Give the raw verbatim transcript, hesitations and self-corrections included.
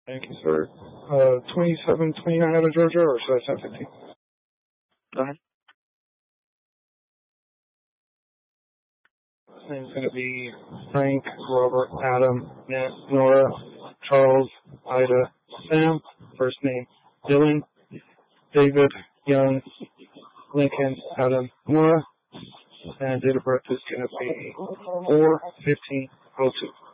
Thank you, sir. Uh, twenty-seven, twenty-nine out of Georgia, or should I say fifteen? Go ahead. Name's going to be Frank, Robert, Adam, Nat, Nora, Charles, Ida, Sam. First name, Dylan, David, Young, Lincoln, Adam, Nora. And date of birth is going to be four fifteen oh two.